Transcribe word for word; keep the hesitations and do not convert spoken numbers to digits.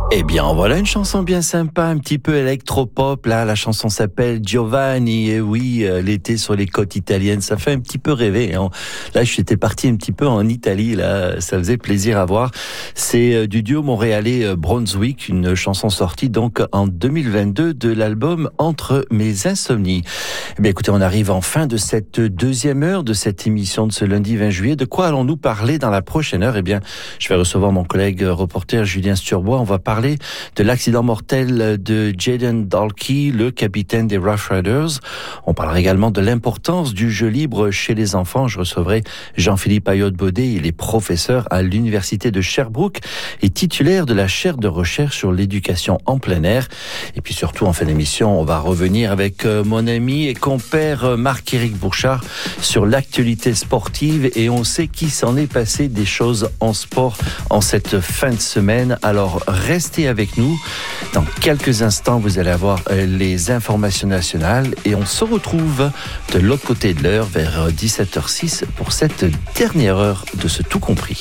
Eh bien, voilà une chanson bien sympa, un petit peu électropop. Là, la chanson s'appelle Giovanni. Et oui, euh, l'été sur les côtes italiennes, ça fait un petit peu rêver. Hein. Là, j'étais parti un petit peu en Italie. Là, ça faisait plaisir à voir. C'est euh, du duo montréalais euh, Brunswick, une chanson sortie donc en deux mille vingt-deux de l'album Entre mes insomnies. Eh bien, écoutez, on arrive en fin de cette deuxième heure de cette émission de ce lundi vingt juillet. De quoi allons-nous parler dans la prochaine heure? Eh bien, je vais recevoir mon collègue reporter Julien Sturbois. On va parler de l'accident mortel de Jaden Dalkey, le capitaine des Rough Riders. On parlera également de l'importance du jeu libre chez les enfants. Je recevrai Jean-Philippe Ayotte-Baudet. Il est professeur à l'université de Sherbrooke et titulaire de la chaire de recherche sur l'éducation en plein air. Et puis surtout, en fin d'émission, on va revenir avec mon ami et compère Marc-Éric Bouchard sur l'actualité sportive, et on sait qu'il s'en est passé des choses en sport en cette fin de semaine. Alors, restez avec nous. Dans quelques instants, vous allez avoir les informations nationales et on se retrouve de l'autre côté de l'heure vers dix-sept heures zéro six pour cette dernière heure de ce Tout Compris.